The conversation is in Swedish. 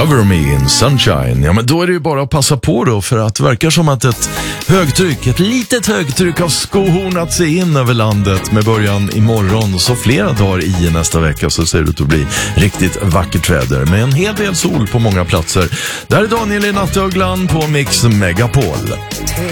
Cover Me in Sunshine. Ja, men då är det ju bara att passa på då, för att det verkar som att ett litet högtryck har skohornat sig in över landet med början imorgon. Så flera dagar i nästa vecka så ser det ut att bli riktigt vackert väder med en hel del sol på många platser. Där är Daniel i Nattöglan på Mix Megapol.